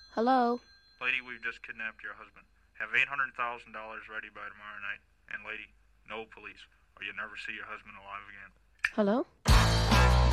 Hello? Lady, we've just kidnapped your husband. Have $800,000 ready by tomorrow night. And lady, no police, or you'll never see your husband alive again. Hello?